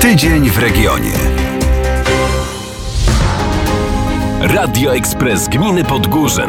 Tydzień w regionie. Radio Ekspres Gminy Podgórzyn.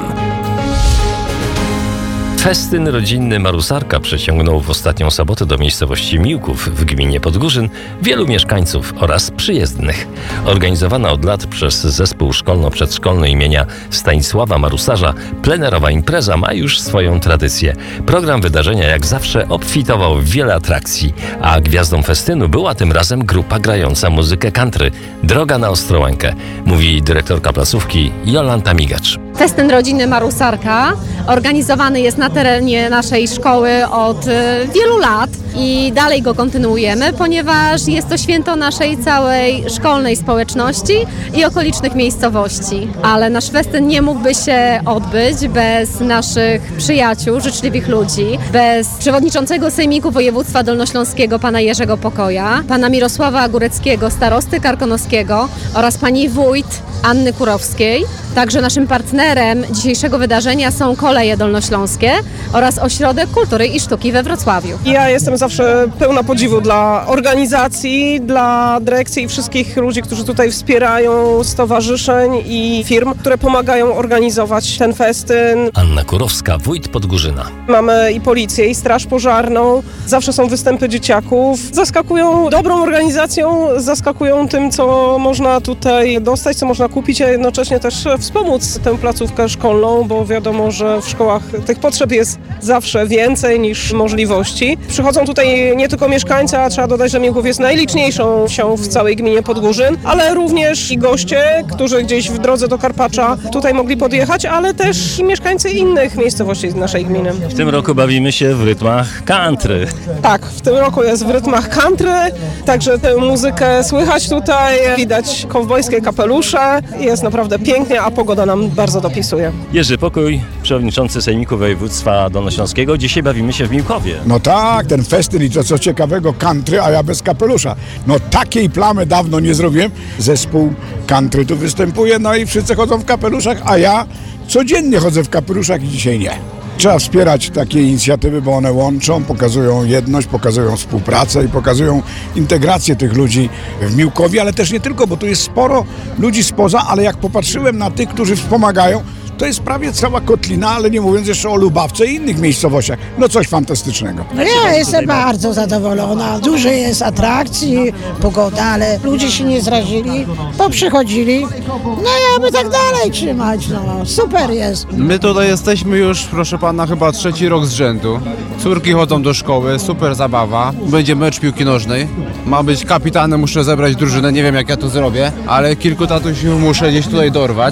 Festyn rodzinny Marusarka przyciągnął w ostatnią sobotę do miejscowości Miłków w gminie Podgórzyn wielu mieszkańców oraz przyjezdnych. Organizowana od lat przez zespół szkolno-przedszkolny imienia Stanisława Marusarza plenerowa impreza ma już swoją tradycję. Program wydarzenia jak zawsze obfitował w wiele atrakcji, a gwiazdą festynu była tym razem grupa grająca muzykę country Droga na Ostrołękę, mówi dyrektorka placówki Jolanta Migacz. Festyn rodzinny Marusarka organizowany jest na terenie naszej szkoły od wielu lat i dalej go kontynuujemy, ponieważ jest to święto naszej całej szkolnej społeczności i okolicznych miejscowości. Ale nasz festyn nie mógłby się odbyć bez naszych przyjaciół, życzliwych ludzi, bez przewodniczącego Sejmiku Województwa Dolnośląskiego pana Jerzego Pokoja, pana Mirosława Góreckiego, starosty karkonoskiego oraz pani wójt Anny Kurowskiej. Także naszym partnerem dzisiejszego wydarzenia są Koleje Dolnośląskie oraz Ośrodek Kultury i Sztuki we Wrocławiu. Ja jestem zawsze pełna podziwu dla organizacji, dla dyrekcji i wszystkich ludzi, którzy tutaj wspierają, stowarzyszeń i firm, które pomagają organizować ten festyn. Anna Kurowska, wójt Podgórzyna. Mamy i policję, i straż pożarną. Zawsze są występy dzieciaków. Zaskakują dobrą organizacją, zaskakują tym, co można tutaj dostać, co można kupić, a jednocześnie też wspomóc tę placówkę szkolną, bo wiadomo, że w szkołach tych potrzeb jest zawsze więcej niż możliwości. Przychodzą tutaj nie tylko mieszkańcy, a trzeba dodać, że Miłków jest najliczniejszą wsią w całej gminie Podgórzyn, ale również i goście, którzy gdzieś w drodze do Karpacza tutaj mogli podjechać, ale też i mieszkańcy innych miejscowości z naszej gminy. W tym roku bawimy się w rytmach country. Tak, w tym roku jest w rytmach country, także tę muzykę słychać tutaj, widać kowbojskie kapelusze, jest naprawdę pięknie, a pogoda nam bardzo dopisuje. Jerzy Pokój, przewodniczący Sejmiku Województwa Dolnośląskiego. Dzisiaj bawimy się w Miłkowie. No tak, ten festyn i to co ciekawego country, a ja bez kapelusza. No takiej plamy dawno nie zrobiłem. Zespół country tu występuje, no i wszyscy chodzą w kapeluszach, a ja codziennie chodzę w kapeluszach i dzisiaj nie. Trzeba wspierać takie inicjatywy, bo one łączą, pokazują jedność, pokazują współpracę i pokazują integrację tych ludzi w Miłkowie, ale też nie tylko, bo tu jest sporo ludzi spoza, ale jak popatrzyłem na tych, którzy wspomagają, to jest prawie cała kotlina, ale nie mówiąc jeszcze o Lubawce i innych miejscowościach. No coś fantastycznego. Ja jestem bardzo zadowolona. Dużo jest atrakcji, pogoda, ale ludzie się nie zrazili, poprzychodzili. No i aby tak dalej trzymać, no super jest. My tutaj jesteśmy już, proszę pana, chyba 3. rok z rzędu. Córki chodzą do szkoły, super zabawa. Będzie mecz piłki nożnej. Ma być kapitanem, muszę zebrać drużynę, nie wiem jak ja to zrobię, ale kilku tatusiów muszę gdzieś tutaj dorwać.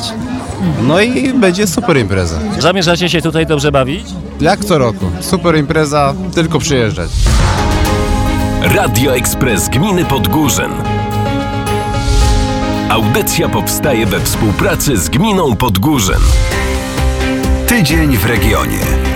No i będzie super impreza. Zamierzacie się tutaj dobrze bawić? Jak co roku. Super impreza, tylko przyjeżdżać. Radio Ekspres Gminy Podgórzyn. Audycja powstaje we współpracy z gminą Podgórzyn. Tydzień w regionie.